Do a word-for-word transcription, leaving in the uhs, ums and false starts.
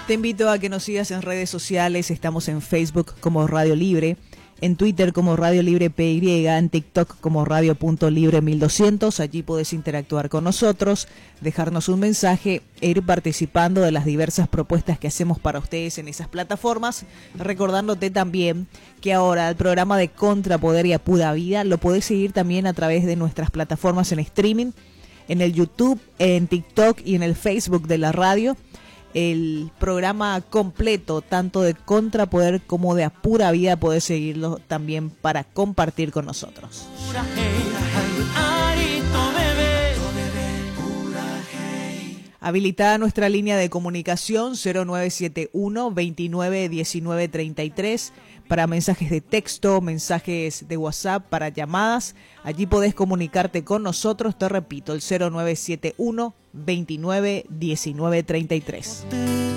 Te invito a que nos sigas en redes sociales. Estamos en Facebook como Radio Libre, en Twitter como Radio Libre P Y, en TikTok como Radio Punto Libre mil doscientos. Allí puedes interactuar con nosotros, dejarnos un mensaje e ir participando de las diversas propuestas que hacemos para ustedes en esas plataformas. Recordándote también que ahora el programa de Contrapoder y A Pura Vida lo podés seguir también a través de nuestras plataformas en streaming, en el YouTube, en TikTok y en el Facebook de la radio. El programa completo, tanto de Contrapoder como de A Pura Vida, podés seguirlo también para compartir con nosotros. Habilitada nuestra línea de comunicación cero nueve siete uno, veintinueve diecinueve treinta y tres para mensajes de texto, mensajes de WhatsApp, para llamadas. Allí podés comunicarte con nosotros, te repito, el cero nueve siete uno, veintinueve diecinueve treinta y tres.